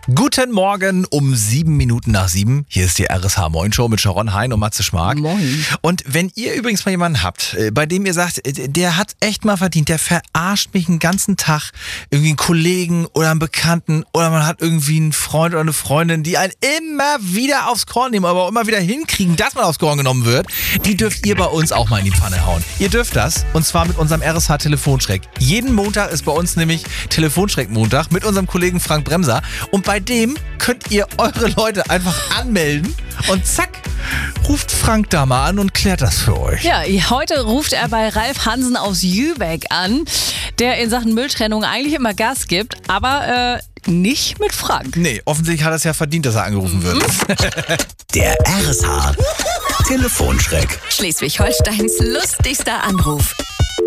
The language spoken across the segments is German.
Guten Morgen um 7:07. Hier ist die RSH Moin Show mit Sharon Hein und Matze Schmark. Moin. Und wenn ihr übrigens mal jemanden habt, bei dem ihr sagt, der hat echt mal verdient, der verarscht mich den ganzen Tag, irgendwie einen Kollegen oder einen Bekannten oder man hat irgendwie einen Freund oder eine Freundin, die einen immer wieder aufs Korn nehmen, aber auch immer wieder hinkriegen, dass man aufs Korn genommen wird, die dürft ihr bei uns auch mal in die Pfanne hauen. Ihr dürft das, und zwar mit unserem RSH Telefonschreck. Jeden Montag ist bei uns nämlich Telefonschreck-Montag mit unserem Kollegen Frank Bremser. Und bei dem könnt ihr eure Leute einfach anmelden und zack, ruft Frank da mal an und klärt das für euch. Ja, heute ruft er bei Ralf Hansen aus Jübeck an, der in Sachen Mülltrennung eigentlich immer Gas gibt, aber nicht mit Frank. Nee, offensichtlich hat er es ja verdient, dass er angerufen wird. Der RSH Telefonschreck. Schleswig-Holsteins lustigster Anruf.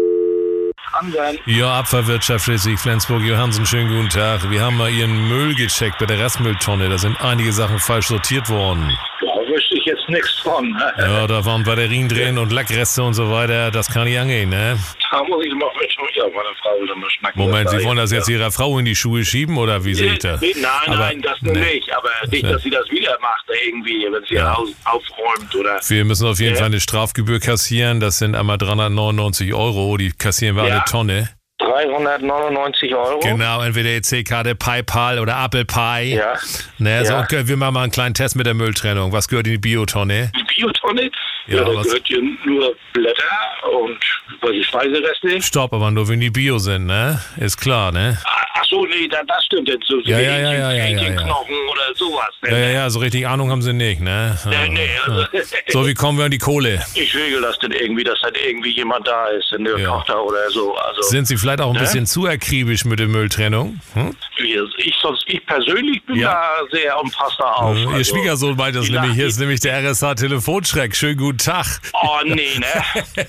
Ja, Abfallwirtschaft Schleswig-Flensburg, Johansen, schönen guten Tag. Wir haben mal Ihren Müll gecheckt bei der Restmülltonne. Da sind einige Sachen falsch sortiert worden. Da wüsste ich jetzt nichts von. Ja, da waren Batterien drin und Lackreste und so weiter. Das kann nicht angehen, ne? Da muss ich mal mit meine Frau wieder mal schnacken. Moment, Sie wollen das jetzt Ihrer Frau in die Schuhe schieben, oder wie sehe ich das? Nein, das nicht. Aber nicht, dass sie das wieder macht irgendwie, wenn sie ihr Haus aufräumt oder... Wir müssen auf jeden Fall eine Strafgebühr kassieren. Das sind einmal 399 €. Die kassieren wir alle Tonne. 399 €? Genau, entweder EC-Karte, PayPal oder Apple Pie. Ja. Ne, so, wir machen mal einen kleinen Test mit der Mülltrennung. Was gehört in die Biotonne? Die Biotonne? Ja, da gehört hier nur Blätter und welche Speisereste. Stopp, aber nur wenn die Bio sind, ne? Ist klar, ne? Ach so, nee, das stimmt jetzt so. Ja. Knochen oder sowas. Ne? Ja, so richtig Ahnung haben sie nicht, ne? Nee, also, So, wie kommen wir an die Kohle? ich regel das denn irgendwie, dass dann irgendwie jemand da ist, in der Tochter oder so. Also, Sind Sie vielleicht auch ein bisschen zu akribisch mit der Mülltrennung? ich persönlich bin da sehr und passe da auf. Ihr Schwiegersohn meint das nämlich. Hier ist nämlich der RSH Telefonschreck. Schönen guten Tag. Oh, nee, ne?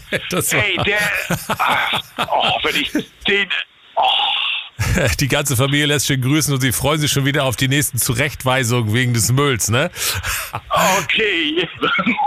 Wenn ich den... Die ganze Familie lässt schön grüßen und sie freuen sich schon wieder auf die nächsten Zurechtweisungen wegen des Mülls, ne? Okay.